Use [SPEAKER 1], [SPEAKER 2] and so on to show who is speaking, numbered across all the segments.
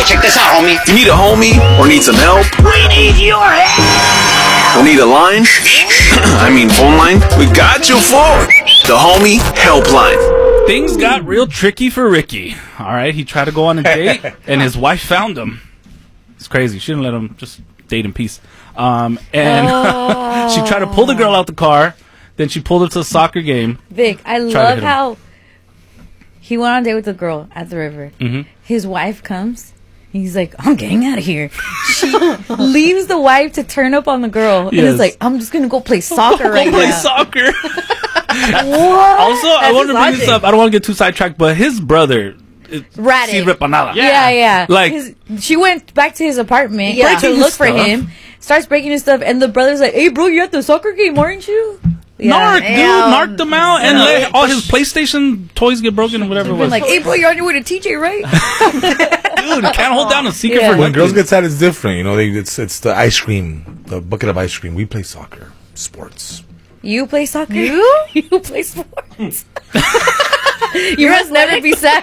[SPEAKER 1] check this out, homie.
[SPEAKER 2] You need a homie or need some help?
[SPEAKER 1] We need your help.
[SPEAKER 2] Or need a line? I mean phone line? We got you for the Homie Helpline.
[SPEAKER 3] Things got real tricky for Ricky. All right, he tried to go on a date, and his wife found him. It's crazy. She didn't let him just date in peace. And she tried to pull the girl out the car. Then she pulled her to a soccer game.
[SPEAKER 4] Vic, I love how he went on a date with the girl at the river. Mm-hmm. His wife comes. He's like, I'm getting out of here. She leaves the wife to turn up on the girl. And is like, I'm just going to go play soccer right now.
[SPEAKER 3] Play soccer.
[SPEAKER 4] What?
[SPEAKER 3] Also, I want to bring this up. I don't want to get too sidetracked, but his brother...
[SPEAKER 4] Ratted.
[SPEAKER 3] Yeah.
[SPEAKER 4] Like, she went back to his apartment to look for him. Starts breaking his stuff. And the brother's like, hey, bro, you're at the soccer game, aren't you?
[SPEAKER 3] Yeah. Narked him out, and let all his PlayStation toys get broken or whatever it was.
[SPEAKER 4] Like, hey, bro, you're on your way to TJ, right?
[SPEAKER 3] Dude, can't hold down a secret for
[SPEAKER 5] when girls get sad, it's different. You know, it's the ice cream, the bucket of ice cream. We play soccer, sports.
[SPEAKER 4] You play soccer? You play sports? You must never be sad.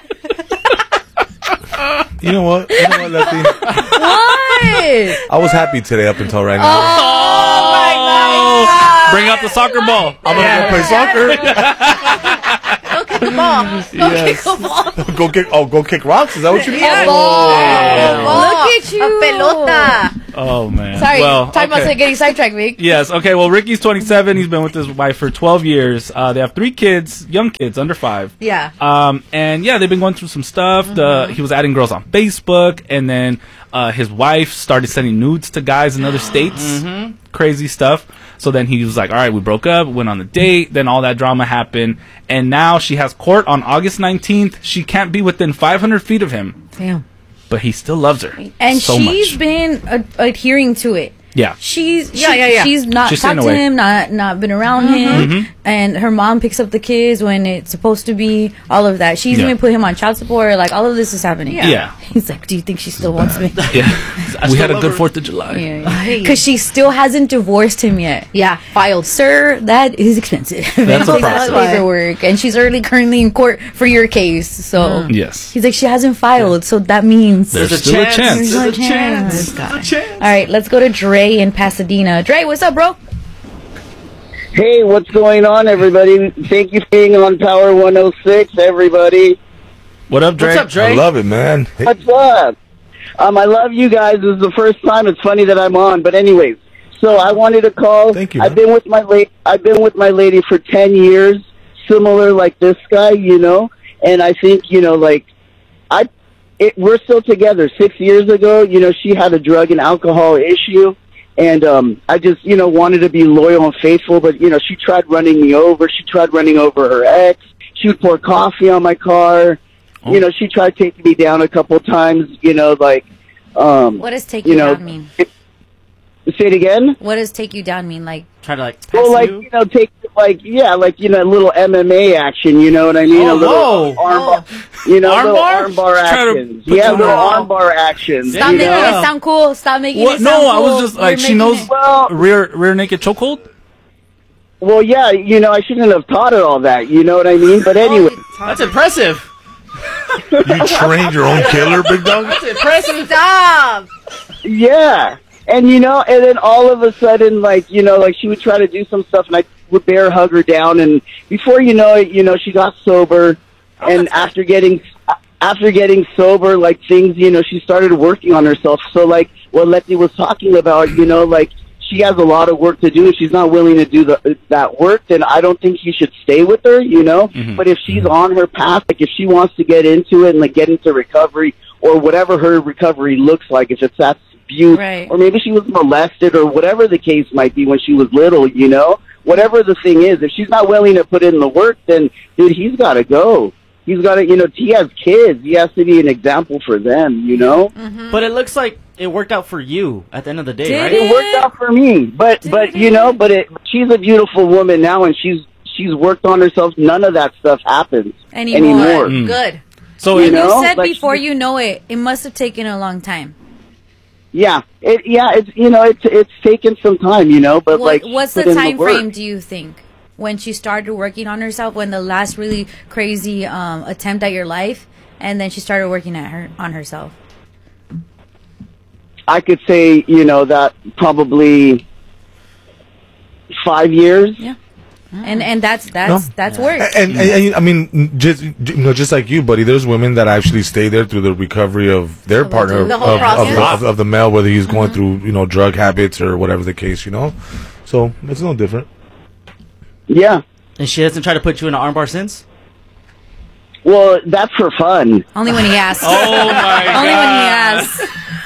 [SPEAKER 5] You know what, Lefty?
[SPEAKER 4] What?
[SPEAKER 5] I was happy today up until right now.
[SPEAKER 4] Oh my God.
[SPEAKER 3] Bring out the soccer ball.
[SPEAKER 5] I'm gonna go play soccer.
[SPEAKER 4] Go kick the ball. Kick the ball.
[SPEAKER 5] Go kick rocks. Is that what you mean?
[SPEAKER 4] Look at you. A pelota.
[SPEAKER 3] Oh man.
[SPEAKER 4] Sorry. Talking about getting sidetracked, Vic.
[SPEAKER 3] Yes. Okay. Well, Ricky's 27. He's been with his wife for 12 years. They have 3 kids, young kids, under 5.
[SPEAKER 4] Yeah.
[SPEAKER 3] And yeah, they've been going through some stuff. He was adding girls on Facebook, and then his wife started sending nudes to guys in other states. Crazy stuff. So then he was like, all right, we broke up, went on a date, then all that drama happened, and now she has court on August 19th. She can't be within 500 feet of him.
[SPEAKER 4] Damn.
[SPEAKER 3] But he still loves her.
[SPEAKER 4] And
[SPEAKER 3] so
[SPEAKER 4] she's
[SPEAKER 3] much.
[SPEAKER 4] been adhering to it.
[SPEAKER 3] Yeah.
[SPEAKER 4] She's not talked to him, not been around him, and her mom picks up the kids when it's supposed to be, all of that. She's even put him on child support. Like, all of this is happening.
[SPEAKER 3] Yeah.
[SPEAKER 4] He's like, do you think she still wants me?
[SPEAKER 3] Yeah. We had a good 4th of July.
[SPEAKER 4] Because she still hasn't divorced him yet.
[SPEAKER 6] Yeah, filed.
[SPEAKER 4] Sir, that is expensive.
[SPEAKER 3] That's a process.
[SPEAKER 4] Paperwork. And she's currently in court for your case. So
[SPEAKER 3] yes.
[SPEAKER 4] He's like, she hasn't filed, so that means
[SPEAKER 3] there's still a chance.
[SPEAKER 4] There's a chance. All right, let's go to Dre in Pasadena. Dre, what's up, bro?
[SPEAKER 7] Hey, what's going on, everybody? Thank you for being on Power 106, everybody.
[SPEAKER 3] What up, Dre?
[SPEAKER 5] What's up, Dre? I love it, man. Hey.
[SPEAKER 7] What's up? I love you guys. This is the first time. It's funny that I'm on, but anyways. So I wanted to call.
[SPEAKER 5] Thank you.
[SPEAKER 7] I've been with my lady for 10 years, similar like this guy, you know. And I think, you know, like we're still together. 6 years ago, you know, she had a drug and alcohol issue. And I just, you know, wanted to be loyal and faithful, but, you know, she tried running me over. She tried running over her ex. She would pour coffee on my car. Oh. You know, she tried taking me down a couple times, you know, like...
[SPEAKER 4] what does take you down mean?
[SPEAKER 7] Say it again?
[SPEAKER 4] What does take you down mean? Like,
[SPEAKER 6] try to, like,
[SPEAKER 7] pass you know, take, like, yeah, like, you know, a little MMA action, you know what I mean? A little armbar, you know, armbar actions. Yeah, little armbar actions.
[SPEAKER 4] Stop making it sound cool. Stop making it sound cool.
[SPEAKER 3] No, I was just like, she knows rear naked chokehold?
[SPEAKER 7] Well, yeah, you know, I shouldn't have taught her all that, you know what I mean? But anyway.
[SPEAKER 6] That's impressive.
[SPEAKER 5] You trained your own killer, big dog?
[SPEAKER 6] That's impressive.
[SPEAKER 4] Stop.
[SPEAKER 7] Yeah. And, you know, and then all of a sudden, like, you know, like she would try to do some stuff and I would bear hug her down. And before you know it, you know, she got sober. And after getting sober, like things, you know, she started working on herself. So like what Letty was talking about, you know, like she has a lot of work to do. If she's not willing to do that work, then I don't think you should stay with her, you know. But if she's on her path, like if she wants to get into it and like get into recovery or whatever her recovery looks like, if it's that abuse, or maybe she was molested or whatever the case might be when she was little, you know, whatever the thing is, if she's not willing to put in the work, then dude, he's got to go. He's got to, you know, he has kids. He has to be an example for them, you know.
[SPEAKER 6] But it looks like it worked out for you at the end of the day, right?
[SPEAKER 7] It worked out for me, but you know, she's a beautiful woman now, and she's worked on herself. None of that stuff happens anymore.
[SPEAKER 4] Good.
[SPEAKER 3] So
[SPEAKER 4] you said like, before you know it, it must have taken a long time.
[SPEAKER 7] Yeah, it's you know, it's taken some time, you know, but
[SPEAKER 4] what's the time frame? Do you think when she started working on herself? When the last really crazy attempt at your life, and then she started working on herself?
[SPEAKER 7] I could say, that probably 5 years.
[SPEAKER 4] Yeah. And that's work.
[SPEAKER 5] And I mean, just like you, buddy, there's women that actually stay there through the recovery of their partner,
[SPEAKER 8] the whole process.
[SPEAKER 5] of the male, whether he's going through, drug habits or whatever the case, So it's no different.
[SPEAKER 7] Yeah.
[SPEAKER 6] And she hasn't tried to put you in an armbar since?
[SPEAKER 7] Well, that's for fun.
[SPEAKER 4] Only when he asks.
[SPEAKER 3] Oh my god!
[SPEAKER 4] Only when he asks.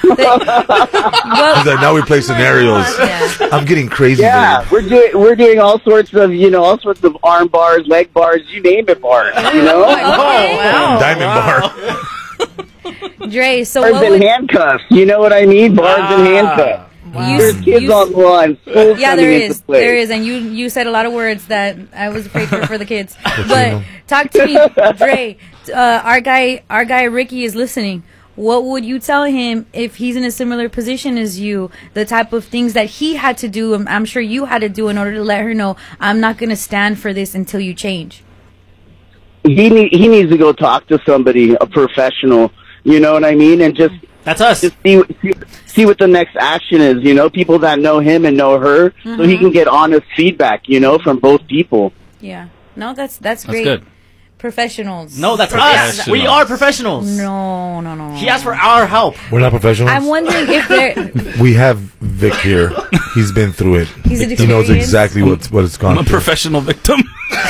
[SPEAKER 5] He's like, now we play scenarios.
[SPEAKER 4] Yeah.
[SPEAKER 5] I'm getting crazy.
[SPEAKER 7] Yeah, we're doing all sorts of arm bars, leg bars, you name it, bars.
[SPEAKER 4] Wow.
[SPEAKER 5] Diamond bar.
[SPEAKER 4] Dre, so
[SPEAKER 7] Bars
[SPEAKER 4] what
[SPEAKER 7] and
[SPEAKER 4] would...
[SPEAKER 7] handcuffs. You know what I mean? Bars and handcuffs. There's kids on the line.
[SPEAKER 4] Yeah, there is, and you said a lot of words that I was afraid for the kids. But talk to me, Dre. Our guy Ricky is listening. What would you tell him if he's in a similar position as you? The type of things that he had to do, I'm sure you had to do in order to let her know, I'm not going to stand for this until you change.
[SPEAKER 7] He needs to go talk to somebody, a professional. You know what I mean? And just
[SPEAKER 6] that's us.
[SPEAKER 7] Just see what the next action is. People that know him and know her, so he can get honest feedback. From both people.
[SPEAKER 4] Yeah. No, that's great.
[SPEAKER 3] Good.
[SPEAKER 4] Professionals.
[SPEAKER 6] No, that's us. We are professionals.
[SPEAKER 4] No.
[SPEAKER 6] He asked for our help.
[SPEAKER 5] We're not professionals.
[SPEAKER 4] I'm wondering if they're...
[SPEAKER 5] We have Vic here. He's been through it. He knows exactly what it's gone
[SPEAKER 3] I'm a
[SPEAKER 5] through.
[SPEAKER 3] professional victim.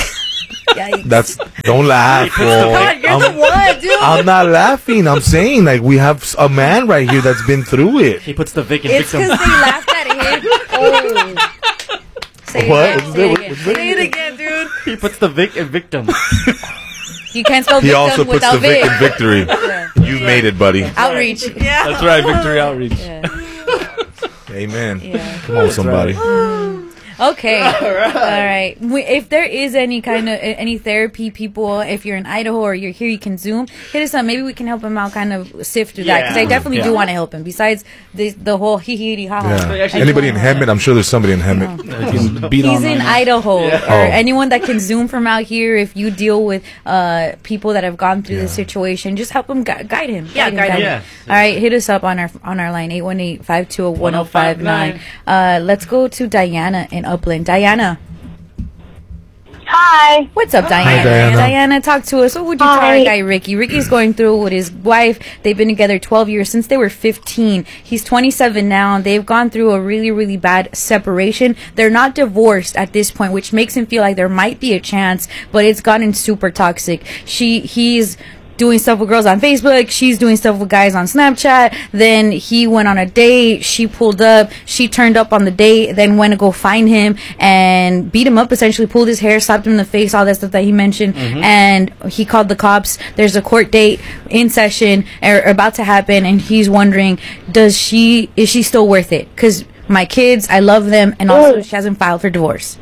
[SPEAKER 5] Don't laugh, bro.
[SPEAKER 4] God, you're the one, dude.
[SPEAKER 5] I'm not laughing. I'm saying, we have a man right here that's been through it.
[SPEAKER 6] He puts the Vic in
[SPEAKER 4] It's
[SPEAKER 6] victim.
[SPEAKER 4] because they laughed at him. Oh. Say it again, dude.
[SPEAKER 6] He puts the Vic in victim.
[SPEAKER 4] You can't spell
[SPEAKER 5] He
[SPEAKER 4] victim
[SPEAKER 5] also puts
[SPEAKER 4] without
[SPEAKER 5] the Vic in victory. You made it, buddy.
[SPEAKER 4] Outreach.
[SPEAKER 8] Yeah.
[SPEAKER 3] That's right, Victory Outreach.
[SPEAKER 4] Yeah.
[SPEAKER 5] Amen.
[SPEAKER 4] Yeah.
[SPEAKER 5] Come on, somebody.
[SPEAKER 4] Okay. All right. If there is any kind of any therapy, people, if you're in Idaho or you're here, you can Zoom. Hit us up. Maybe we can help him out, kind of sift through that, because I definitely do want to help him. Besides the whole ha.
[SPEAKER 5] Yeah. Anybody in Hemet? I'm sure there's somebody in Hemet.
[SPEAKER 4] He's in Idaho, or anyone that can Zoom from out here. If you deal with people that have gone through this situation, just help him, guide him. Guide him. All right, hit us up on our line 818-520-1059. Let's go to Diana in Upland. Diana.
[SPEAKER 9] Hi.
[SPEAKER 4] What's up, Diana?
[SPEAKER 5] Hi, Diana.
[SPEAKER 4] Diana, talk to us. What would you tell our guy Ricky? Ricky's going through with his wife. They've been together 12 years since they were 15. He's 27 now. They've gone through a really, really bad separation. They're not divorced at this point, which makes him feel like there might be a chance, but it's gotten super toxic. He's doing stuff with girls on Facebook. She's doing stuff with guys on Snapchat. Then he went on a date. She pulled up. She turned up on the date, then went to go find him and beat him up, essentially pulled his hair, slapped him in the face, all that stuff that he mentioned. And he called the cops. There's a court date in session or about to happen, and he's wondering, is she still worth it? Because my kids, I love them, and also she hasn't filed for divorce.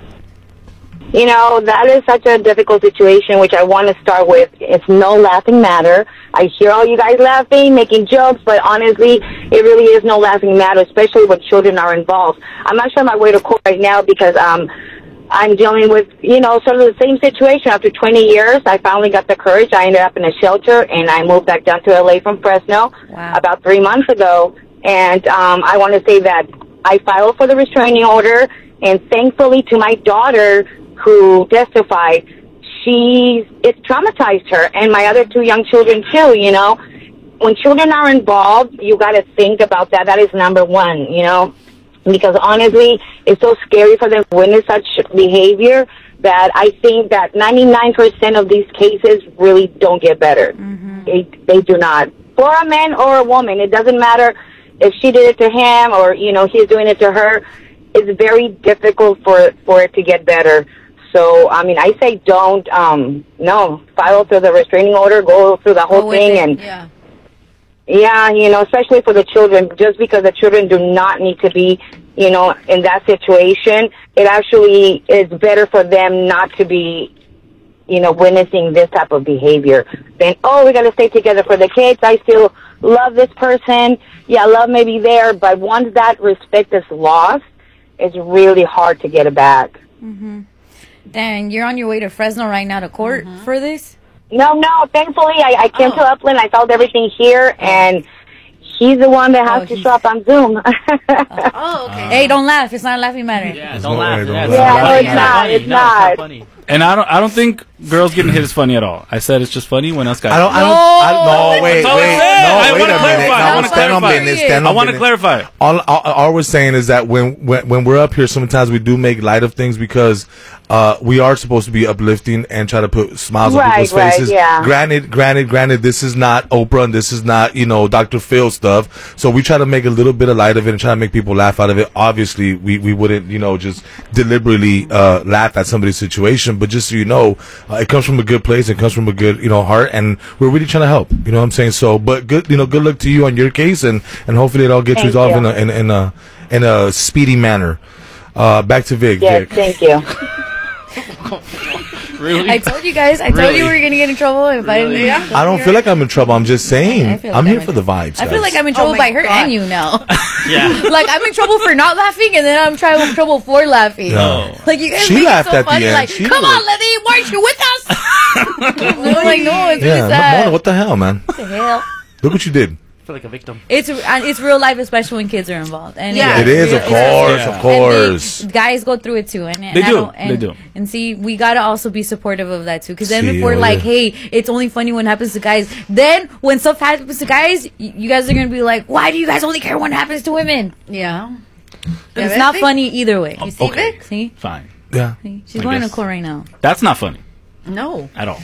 [SPEAKER 9] That is such a difficult situation, which I want to start with. It's no laughing matter. I hear all you guys laughing, making jokes, but honestly, it really is no laughing matter, especially when children are involved. I'm not sure my way to court right now because I'm dealing with, sort of the same situation. After 20 years, I finally got the courage. I ended up in a shelter, and I moved back down to LA from Fresno about 3 months ago. And I want to say that I filed for the restraining order, and thankfully to my daughter, who testified, it traumatized her and my other 2 young children too, When children are involved, you got to think about that. That is number one, because honestly, it's so scary for them to witness such behavior that I think that 99% of these cases really don't get better. They do not. For a man or a woman, it doesn't matter if she did it to him or, he's doing it to her. It's very difficult for it to get better. So, I say don't, file through the restraining order, go through the whole thing, and especially for the children, just because the children do not need to be, in that situation, it actually is better for them not to be, witnessing this type of behavior. Then, we got to stay together for the kids. I still love this person. Yeah, love may be there, but once that respect is lost, it's really hard to get it back.
[SPEAKER 4] And you're on your way to Fresno right now to court for this?
[SPEAKER 9] No. Thankfully, I came to Upland. I filed everything here, and he's the one that has to
[SPEAKER 4] he's-
[SPEAKER 9] show up on Zoom.
[SPEAKER 8] Oh, okay.
[SPEAKER 4] Hey, don't laugh. It's not a laughing matter.
[SPEAKER 6] Yeah,
[SPEAKER 5] There's
[SPEAKER 6] don't
[SPEAKER 5] no
[SPEAKER 6] laugh.
[SPEAKER 5] way, don't
[SPEAKER 6] Yeah,
[SPEAKER 5] laugh.
[SPEAKER 9] Yeah, no, it's
[SPEAKER 6] funny.
[SPEAKER 9] not, it's
[SPEAKER 6] No,
[SPEAKER 9] not.
[SPEAKER 6] funny.
[SPEAKER 3] And I don't think girls getting hit is funny at all. I said it's just funny when us guys.
[SPEAKER 5] No, wait,
[SPEAKER 3] That's all I
[SPEAKER 5] wait.
[SPEAKER 3] said.
[SPEAKER 5] No,
[SPEAKER 3] I
[SPEAKER 5] wait
[SPEAKER 3] wanna
[SPEAKER 5] a minute.
[SPEAKER 3] clarify. I
[SPEAKER 5] No,
[SPEAKER 3] wanna
[SPEAKER 5] stand on
[SPEAKER 3] clarify.
[SPEAKER 5] business. Stand
[SPEAKER 3] I
[SPEAKER 5] on
[SPEAKER 3] want to
[SPEAKER 5] business.
[SPEAKER 3] clarify.
[SPEAKER 5] All we're saying is that when we're up here, sometimes we do make light of things because we are supposed to be uplifting and try to put smiles on
[SPEAKER 9] Right,
[SPEAKER 5] people's
[SPEAKER 9] right,
[SPEAKER 5] faces.
[SPEAKER 9] yeah.
[SPEAKER 5] Granted, this is not Oprah and this is not Dr. Phil stuff. So we try to make a little bit of light of it and try to make people laugh out of it. Obviously, we wouldn't just deliberately laugh at somebody's situation, but just so you know, it comes from a good place. It comes from a good heart, and we're really trying to help. You know what I'm saying? So, but good luck to you on your case, and hopefully it all gets
[SPEAKER 9] Thank
[SPEAKER 5] resolved
[SPEAKER 9] you.
[SPEAKER 5] in a speedy manner. Back to Vic.
[SPEAKER 9] Yes,
[SPEAKER 5] Vic.
[SPEAKER 9] thank you.
[SPEAKER 6] Really?
[SPEAKER 4] I told you guys. I told you we were gonna get in trouble if I didn't.
[SPEAKER 8] Yeah.
[SPEAKER 5] I don't feel like I'm in trouble. I'm just saying.
[SPEAKER 4] I feel like
[SPEAKER 5] I'm here
[SPEAKER 4] I'm
[SPEAKER 5] for
[SPEAKER 4] in-
[SPEAKER 5] the vibes.
[SPEAKER 4] I feel
[SPEAKER 5] guys.
[SPEAKER 4] like I'm in trouble
[SPEAKER 8] my
[SPEAKER 4] by her
[SPEAKER 8] God.
[SPEAKER 4] and you now.
[SPEAKER 6] Yeah.
[SPEAKER 4] Like I'm in trouble for not laughing, and then I'm in trouble for laughing.
[SPEAKER 5] No.
[SPEAKER 4] Like you guys
[SPEAKER 5] She
[SPEAKER 4] make
[SPEAKER 5] laughed
[SPEAKER 4] it so
[SPEAKER 5] at the
[SPEAKER 4] funny.
[SPEAKER 5] end.
[SPEAKER 4] Like,
[SPEAKER 5] She
[SPEAKER 4] come
[SPEAKER 5] was-
[SPEAKER 4] on, Letty, weren't you with us? I'm like, no, it's really
[SPEAKER 5] Yeah,
[SPEAKER 4] sad.
[SPEAKER 5] Mona, what the hell, man?
[SPEAKER 4] What the hell?
[SPEAKER 5] Look what you did.
[SPEAKER 6] I feel like a victim.
[SPEAKER 4] It's real life, especially when kids are involved. And
[SPEAKER 8] Yeah.
[SPEAKER 5] It is, of
[SPEAKER 4] it's-
[SPEAKER 5] course,
[SPEAKER 3] Yeah.
[SPEAKER 5] of course.
[SPEAKER 4] and guys go through it too, and
[SPEAKER 3] They
[SPEAKER 4] I
[SPEAKER 3] do.
[SPEAKER 4] don't- and,
[SPEAKER 3] They do.
[SPEAKER 4] And see, we gotta also be supportive of that too, because then
[SPEAKER 5] See,
[SPEAKER 4] if we're
[SPEAKER 5] oh,
[SPEAKER 4] like,
[SPEAKER 5] yeah.
[SPEAKER 4] hey, it's only funny when it happens to guys. Then when stuff happens to guys, you guys are gonna be like, why do you guys only care when it happens to women?
[SPEAKER 8] Yeah.
[SPEAKER 4] And it's not funny either way. You see,
[SPEAKER 3] Okay.
[SPEAKER 4] Vic? See,
[SPEAKER 3] Fine.
[SPEAKER 5] Yeah.
[SPEAKER 4] See? She's
[SPEAKER 3] I
[SPEAKER 4] going to
[SPEAKER 3] guess.
[SPEAKER 4] court right now.
[SPEAKER 3] That's not funny
[SPEAKER 8] No.
[SPEAKER 3] at all.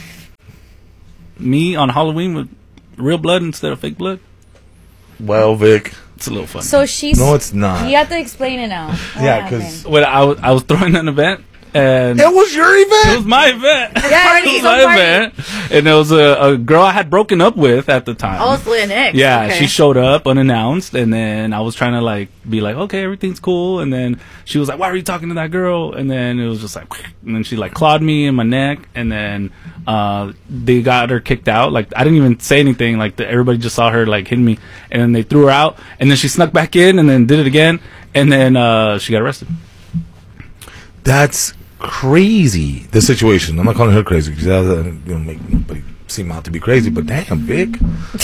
[SPEAKER 3] Me on Halloween with real blood instead of fake blood.
[SPEAKER 5] Well, Vic.
[SPEAKER 3] It's a little funny.
[SPEAKER 4] So she's.
[SPEAKER 5] No, it's not.
[SPEAKER 4] You have to explain it now. What
[SPEAKER 5] Yeah,
[SPEAKER 4] happened?
[SPEAKER 5] because
[SPEAKER 3] when I was throwing an event, and
[SPEAKER 5] it was your
[SPEAKER 3] it
[SPEAKER 5] event.
[SPEAKER 3] was my event.
[SPEAKER 4] Yeah,
[SPEAKER 3] It was
[SPEAKER 4] it's
[SPEAKER 3] my
[SPEAKER 4] a party.
[SPEAKER 3] event, and there was a girl I had broken up with at the time.
[SPEAKER 8] Oh, it's an ex.
[SPEAKER 3] Yeah,
[SPEAKER 8] Okay.
[SPEAKER 3] she showed up unannounced, and then I was trying to be like, okay, everything's cool, and then she was like, why are you talking to that girl? And then it was just like, and then she clawed me in my neck, and then they got her kicked out. Like I didn't even say anything. Everybody just saw her hitting me, and then they threw her out, and then she snuck back in, and then did it again, and then she got arrested.
[SPEAKER 5] That's crazy. The situation. I'm not calling her crazy because that doesn't make nobody seem out to be crazy. But damn, Vic.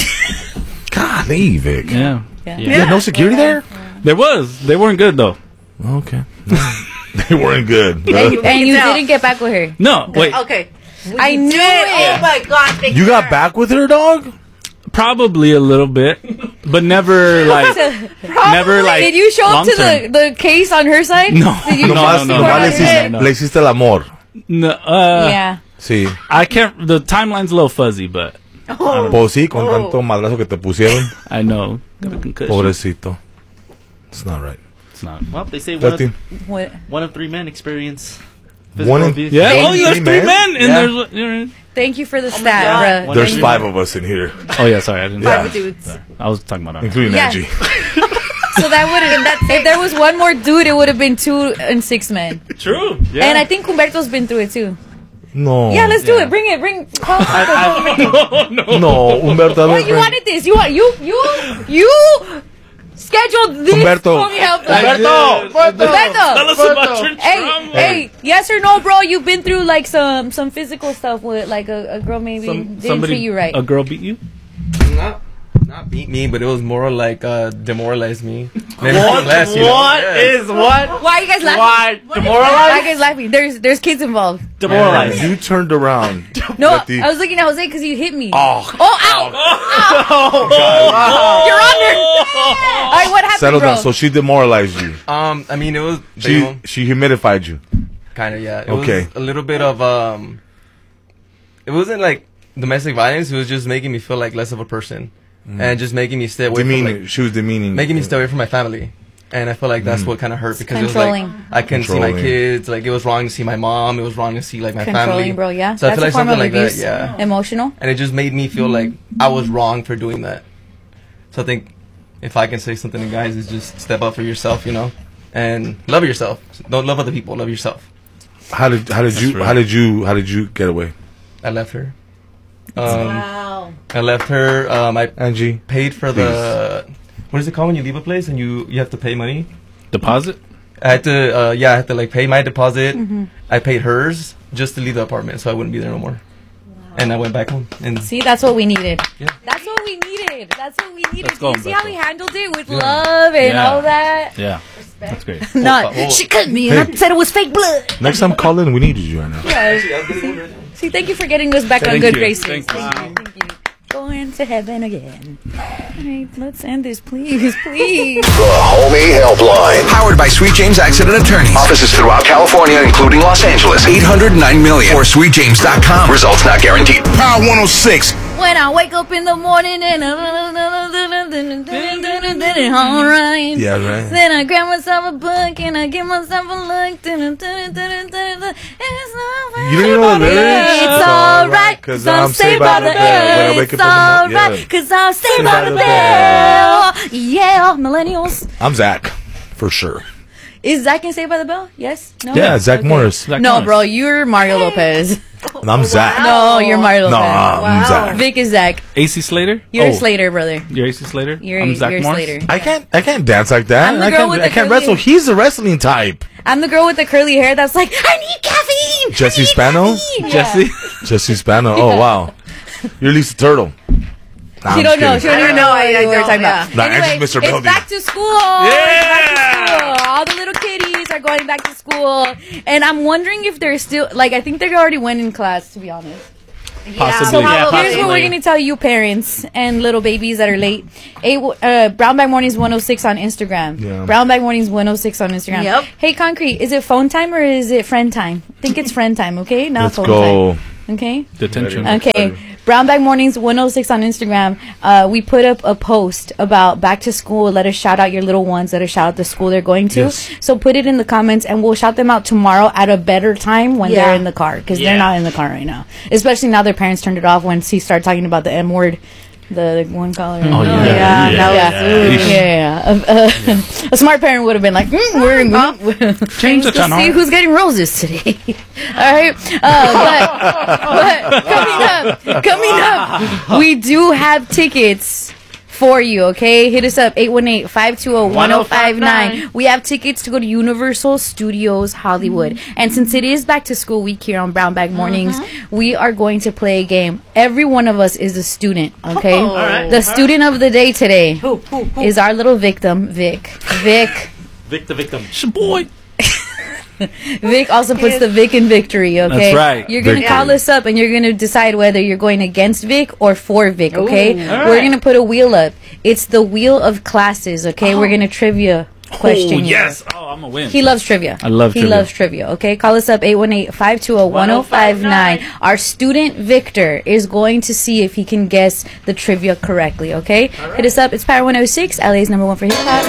[SPEAKER 5] Golly, Vic.
[SPEAKER 3] Yeah,
[SPEAKER 5] You had no security there?
[SPEAKER 3] there was. They weren't good though.
[SPEAKER 5] Okay. They weren't good.
[SPEAKER 4] And you
[SPEAKER 8] No.
[SPEAKER 4] didn't get back with her.
[SPEAKER 3] No, wait.
[SPEAKER 8] Okay.
[SPEAKER 4] I knew it.
[SPEAKER 8] Oh my God. Thank
[SPEAKER 5] You got back with her, dog?
[SPEAKER 3] Probably a little bit, but never never
[SPEAKER 4] Did you show up to
[SPEAKER 3] long-term.
[SPEAKER 4] the case on her side?
[SPEAKER 3] No.
[SPEAKER 4] Did you
[SPEAKER 3] No,
[SPEAKER 4] show up
[SPEAKER 3] no,
[SPEAKER 4] to
[SPEAKER 3] no,
[SPEAKER 4] her
[SPEAKER 5] nomás
[SPEAKER 4] on
[SPEAKER 5] le
[SPEAKER 4] her
[SPEAKER 5] hiciste,
[SPEAKER 4] side?
[SPEAKER 3] no.
[SPEAKER 5] le hiciste el amor.
[SPEAKER 3] No,
[SPEAKER 4] Yeah.
[SPEAKER 5] Sí.
[SPEAKER 3] I can't. The timeline's a little fuzzy, but
[SPEAKER 5] Pues sí, con tanto madrazo que te pusieron.
[SPEAKER 3] I know. Got a concussion.
[SPEAKER 5] Pobrecito. It's not right.
[SPEAKER 3] It's not.
[SPEAKER 6] Well, they say
[SPEAKER 5] Nothing.
[SPEAKER 4] What?
[SPEAKER 6] one of 3 men experience
[SPEAKER 5] One
[SPEAKER 6] physical
[SPEAKER 5] in-
[SPEAKER 6] abuse.
[SPEAKER 3] Yeah.
[SPEAKER 4] Thank
[SPEAKER 3] Oh,
[SPEAKER 4] you.
[SPEAKER 3] there's 3 men, and
[SPEAKER 6] Yeah.
[SPEAKER 3] there's.
[SPEAKER 4] Thank you for the
[SPEAKER 8] God.
[SPEAKER 4] stat, bruh.
[SPEAKER 5] There's
[SPEAKER 6] Thank you.
[SPEAKER 5] 5 of us in here,
[SPEAKER 3] Oh yeah, sorry, I didn't.
[SPEAKER 5] Yeah.
[SPEAKER 8] dudes.
[SPEAKER 3] I was talking about.
[SPEAKER 5] including
[SPEAKER 4] Yeah.
[SPEAKER 5] Angie.
[SPEAKER 4] So that would have. If there was one more dude, it would have been 2 and 6 men.
[SPEAKER 3] True. Yeah.
[SPEAKER 4] And I think Humberto's been through it too.
[SPEAKER 5] No.
[SPEAKER 4] Yeah, let's do it. Bring it. Bring. Call Humberto.
[SPEAKER 5] No, Humberto.
[SPEAKER 4] What you wanted this? You want you scheduled this.
[SPEAKER 5] Humberto.
[SPEAKER 4] for me help.
[SPEAKER 5] Humberto.
[SPEAKER 3] Tell us
[SPEAKER 4] Humberto.
[SPEAKER 3] about your
[SPEAKER 4] Hey,
[SPEAKER 3] trauma.
[SPEAKER 4] hey, yes or no, bro? You've been through some physical stuff with a girl maybe didn't treat you right.
[SPEAKER 3] A girl beat you?
[SPEAKER 10] Not beat me, but it was more like demoralize me. Maybe
[SPEAKER 6] What?
[SPEAKER 10] less, you know? Yeah.
[SPEAKER 6] What?
[SPEAKER 4] Why are you guys laughing?
[SPEAKER 6] Why?
[SPEAKER 4] Why are
[SPEAKER 6] Demoralized?
[SPEAKER 4] you guys laughing? There's kids involved.
[SPEAKER 6] Demoralized.
[SPEAKER 5] You turned around.
[SPEAKER 4] No,
[SPEAKER 5] Let the-
[SPEAKER 4] I was looking at Jose because you hit me.
[SPEAKER 5] Oh.
[SPEAKER 4] Ow! You're under. All right, what happened,
[SPEAKER 5] Settle
[SPEAKER 4] bro?
[SPEAKER 5] down. So she demoralized you.
[SPEAKER 10] I mean, it was you know,
[SPEAKER 5] She humidified you.
[SPEAKER 10] kind of, yeah. It
[SPEAKER 5] Okay.
[SPEAKER 10] was a little bit of it wasn't like domestic violence. It was just making me feel like less of a person, and just making me stay away from
[SPEAKER 5] Demeaning. She was demeaning.
[SPEAKER 10] making me stay away from my family. And I feel like that's what kind of hurt because it was like
[SPEAKER 4] Controlling.
[SPEAKER 10] I couldn't see my
[SPEAKER 5] Controlling.
[SPEAKER 10] kids. Like it was wrong to see my mom. It was wrong to see like my
[SPEAKER 4] Controlling,
[SPEAKER 10] family.
[SPEAKER 4] bro. Yeah,
[SPEAKER 10] So I
[SPEAKER 4] that's
[SPEAKER 10] feel
[SPEAKER 4] a
[SPEAKER 10] like
[SPEAKER 4] form
[SPEAKER 10] something
[SPEAKER 4] of
[SPEAKER 10] like
[SPEAKER 4] abuse.
[SPEAKER 10] that. Yeah.
[SPEAKER 4] Emotional.
[SPEAKER 10] And it just made me feel like I was wrong for doing that. So I think if I can say something to guys is just step up for yourself, you know, and love yourself. Don't love other people. Love yourself.
[SPEAKER 5] How did you get away?
[SPEAKER 10] I left her.
[SPEAKER 8] Wow.
[SPEAKER 10] I left her. I
[SPEAKER 5] Angie.
[SPEAKER 10] paid for the what is it called when you leave a place and you have to pay money.
[SPEAKER 3] Deposit?
[SPEAKER 10] I had to I had to like pay my deposit. I paid hers just to leave the apartment so I wouldn't be there no more. And I went back home. And
[SPEAKER 4] See, that's what we needed.
[SPEAKER 10] Yeah.
[SPEAKER 4] That's what we needed. fine. That's what we needed.
[SPEAKER 3] Let's go,
[SPEAKER 4] You see how
[SPEAKER 3] Humberto.
[SPEAKER 4] he handled it with love and
[SPEAKER 3] Yeah.
[SPEAKER 4] all that?
[SPEAKER 3] Yeah. That's great.
[SPEAKER 4] Not, she cut me and I said it was fake blood.
[SPEAKER 5] Next time, call in. We need you right now.
[SPEAKER 4] See, thank you for getting us back on
[SPEAKER 3] Thank
[SPEAKER 4] good
[SPEAKER 3] you.
[SPEAKER 4] graces.
[SPEAKER 3] Thank you.
[SPEAKER 4] Thank you. Going to heaven again. All right, let's end this, please, please.
[SPEAKER 11] The Homie Helpline. Powered by Sweet James Accident Attorneys. Offices throughout California, including Los Angeles. 809 million. Or sweetjames.com. Results not guaranteed. Power 106.
[SPEAKER 4] When I wake up in the morning and alright.
[SPEAKER 5] Yeah, right.
[SPEAKER 4] Then I grab myself a book and I give myself a look.
[SPEAKER 5] You don't even know the lyrics?
[SPEAKER 4] It's alright,
[SPEAKER 5] Cause
[SPEAKER 4] cause I'm saved by the
[SPEAKER 5] When I
[SPEAKER 4] bell.
[SPEAKER 5] wake
[SPEAKER 4] It's
[SPEAKER 5] up in the morning.
[SPEAKER 4] alright,
[SPEAKER 5] Yeah.
[SPEAKER 4] cause I'm saved by the bell. Yeah, millennials.
[SPEAKER 5] I'm Zach, for sure.
[SPEAKER 4] Is Zach in Saved by the Bell? Yes? No?
[SPEAKER 5] Yeah, Zach
[SPEAKER 4] Okay.
[SPEAKER 5] Morris.
[SPEAKER 3] Zach
[SPEAKER 4] No,
[SPEAKER 3] Morris.
[SPEAKER 4] bro, you're Mario Lopez.
[SPEAKER 5] And I'm Zach.
[SPEAKER 4] No, you're Mario
[SPEAKER 5] No,
[SPEAKER 4] Lopez.
[SPEAKER 5] I'm Zach.
[SPEAKER 4] Vic is Zach.
[SPEAKER 3] AC Slater?
[SPEAKER 4] You're Slater, brother.
[SPEAKER 3] You're AC Slater?
[SPEAKER 4] You're,
[SPEAKER 3] I'm Zach
[SPEAKER 4] you're
[SPEAKER 3] Morris?
[SPEAKER 4] Slater.
[SPEAKER 5] I can't dance like that.
[SPEAKER 4] I'm the
[SPEAKER 5] I
[SPEAKER 4] girl
[SPEAKER 5] can't,
[SPEAKER 4] with
[SPEAKER 5] I
[SPEAKER 4] the
[SPEAKER 5] can't
[SPEAKER 4] curly-
[SPEAKER 5] wrestle. He's the wrestling type.
[SPEAKER 4] I'm the girl with the curly hair that's like, I need caffeine.
[SPEAKER 5] Jesse
[SPEAKER 4] I need
[SPEAKER 5] Spano?
[SPEAKER 4] caffeine."
[SPEAKER 3] Jesse?
[SPEAKER 5] Jesse Spano. Oh, wow. You're Lisa Turtle. Nah,
[SPEAKER 4] She
[SPEAKER 5] I'm
[SPEAKER 4] don't know.
[SPEAKER 5] kidding.
[SPEAKER 4] She don't even know what we're talking about.
[SPEAKER 5] Nah,
[SPEAKER 4] Anyway,
[SPEAKER 5] it's just Mr.
[SPEAKER 4] it's
[SPEAKER 5] Cody.
[SPEAKER 4] back to school. It's back to school. All the little kitties are going back to school. And I'm wondering if they're still, like, I think they already went in class, to be honest.
[SPEAKER 3] Possibly.
[SPEAKER 4] So
[SPEAKER 3] Yeah,
[SPEAKER 4] here's what we're going to tell you parents and little babies that are late. Brown Bag Mornings 106 on Instagram.
[SPEAKER 5] Yeah.
[SPEAKER 4] Brown Bag Mornings 106 on Instagram.
[SPEAKER 8] Yep.
[SPEAKER 4] Hey, Concrete, is it phone time or is it friend time? I think it's friend time, okay? Not
[SPEAKER 5] Let's
[SPEAKER 4] phone
[SPEAKER 5] go.
[SPEAKER 4] time. Okay?
[SPEAKER 3] Detention.
[SPEAKER 4] Okay. Brown Bag Mornings 106 on Instagram. We put up a post about back to school. Let us shout out your little ones. Let us shout out the school they're going to.
[SPEAKER 5] Yes.
[SPEAKER 4] So put it in the comments and we'll shout them out tomorrow at a better time when
[SPEAKER 8] Yeah.
[SPEAKER 4] they're in the car. Because they're not in the car right now. Especially now their parents turned it off when he started talking about the M word. The one color.
[SPEAKER 3] Oh, yeah.
[SPEAKER 4] A smart parent would have been like, we're
[SPEAKER 3] Change the
[SPEAKER 4] to
[SPEAKER 3] channel.
[SPEAKER 4] see who's getting roses today. All right. But coming up, we do have tickets for you, okay? Hit us up, 818-520-1059. We have tickets to go to Universal Studios Hollywood. And since it is back to school week here on Brown Bag Mornings, we are going to play a game. Every one of us is a student, okay?
[SPEAKER 8] Oh. All right.
[SPEAKER 4] The student of the day today is our little victim, Vic.
[SPEAKER 6] Vic the victim.
[SPEAKER 3] It's your boy.
[SPEAKER 4] Vic also puts the Vic in victory, okay?
[SPEAKER 3] That's right.
[SPEAKER 4] You're going to
[SPEAKER 5] Victory.
[SPEAKER 4] call us up and you're going to decide whether you're going against Vic or for Vic, okay? We're going to put a wheel up. It's the wheel of classes, okay? We're going to trivia question
[SPEAKER 3] Oh,
[SPEAKER 4] you.
[SPEAKER 3] yes. Oh, I'm going to win.
[SPEAKER 4] He loves trivia.
[SPEAKER 3] I love
[SPEAKER 4] He
[SPEAKER 3] trivia.
[SPEAKER 4] loves trivia, okay? Call us up, 818-520-1059. Our student Victor is going to see if he can guess the trivia correctly, okay? Hit us up. It's Power 106, LA's #1 for hip hop.